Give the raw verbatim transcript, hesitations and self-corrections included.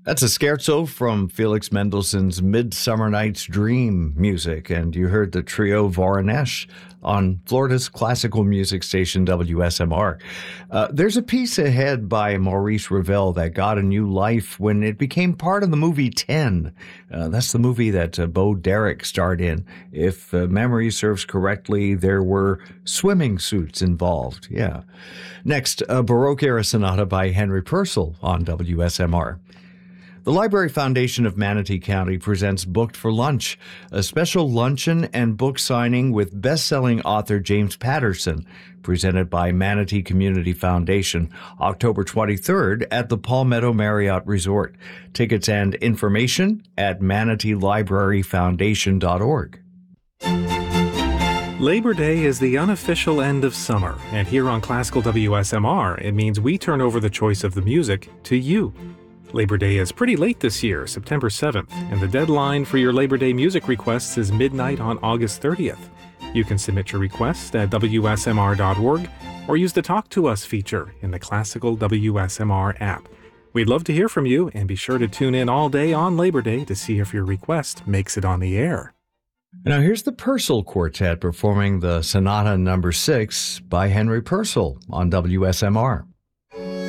That's a scherzo from Felix Mendelssohn's Midsummer Night's Dream music, and you heard the trio Voronezh on Florida's classical music station W S M R. Uh, there's a piece ahead by Maurice Ravel that got a new life when it became part of the movie ten. Uh, that's the movie that uh, Bo Derek starred in. If uh, memory serves correctly, there were swimming suits involved. Yeah. Next, a Baroque era sonata by Henry Purcell on W S M R. The Library Foundation of Manatee County presents Booked for Lunch, a special luncheon and book signing with best-selling author James Patterson, presented by Manatee Community Foundation, October twenty-third at the Palmetto Marriott Resort. Tickets and information at manatee library foundation dot org. Labor Day is the unofficial end of summer, and here on Classical W S M R, it means we turn over the choice of the music to you. Labor Day is pretty late this year, September seventh, and the deadline for your Labor Day music requests is midnight on August thirtieth. You can submit your request at W S M R dot org or use the Talk to Us feature in the Classical W S M R app. We'd love to hear from you, and be sure to tune in all day on Labor Day to see if your request makes it on the air. Now here's the Purcell Quartet performing the Sonata Number six by Henry Purcell on W S M R.